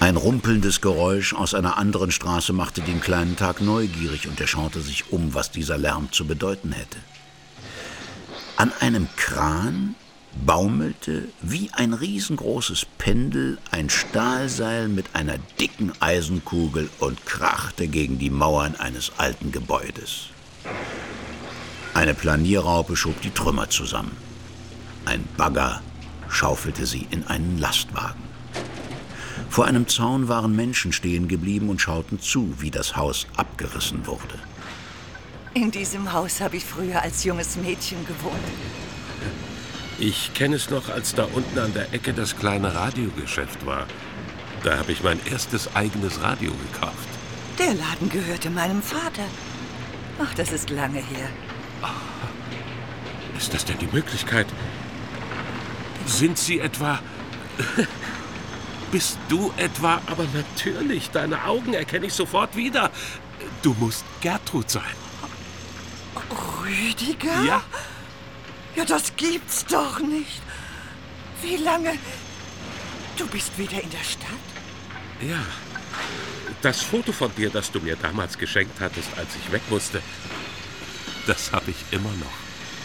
Ein rumpelndes Geräusch aus einer anderen Straße machte den kleinen Tag neugierig und er schaute sich um, was dieser Lärm zu bedeuten hätte. An einem Kran baumelte wie ein riesengroßes Pendel ein Stahlseil mit einer dicken Eisenkugel und krachte gegen die Mauern eines alten Gebäudes. Eine Planierraupe schob die Trümmer zusammen. Ein Bagger schaufelte sie in einen Lastwagen. Vor einem Zaun waren Menschen stehen geblieben und schauten zu, wie das Haus abgerissen wurde. In diesem Haus habe ich früher als junges Mädchen gewohnt. Ich kenne es noch, als da unten an der Ecke das kleine Radiogeschäft war. Da habe ich mein erstes eigenes Radio gekauft. Der Laden gehörte meinem Vater. Ach, das ist lange her. Ist das denn die Möglichkeit? Sind Sie etwa... Bist du etwa... Aber natürlich, deine Augen erkenne ich sofort wieder. Du musst Gertrud sein. Rüdiger? Ja. Ja, das gibt's doch nicht. Wie lange? Du bist wieder in der Stadt? Ja. Das Foto von dir, das du mir damals geschenkt hattest, als ich weg musste, das habe ich immer noch.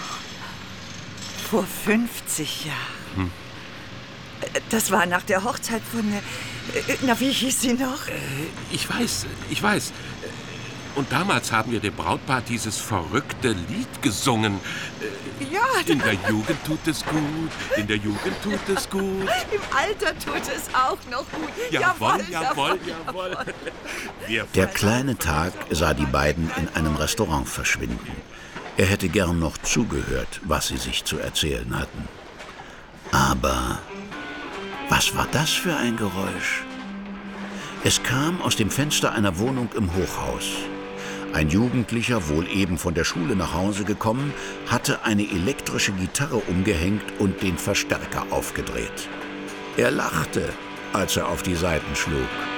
Vor 50 Jahren. Das war nach der Hochzeit von... Na, wie hieß sie noch? Ich weiß. Und damals haben wir dem Brautpaar dieses verrückte Lied gesungen. Ja. In der Jugend tut es gut, in der Jugend tut es gut. Im Alter tut es auch noch gut. Jawohl. Der kleine Tag sah die beiden in einem Restaurant verschwinden. Er hätte gern noch zugehört, was sie sich zu erzählen hatten. Aber was war das für ein Geräusch? Es kam aus dem Fenster einer Wohnung im Hochhaus. Ein Jugendlicher, wohl eben von der Schule nach Hause gekommen, hatte eine elektrische Gitarre umgehängt und den Verstärker aufgedreht. Er lachte, als er auf die Saiten schlug.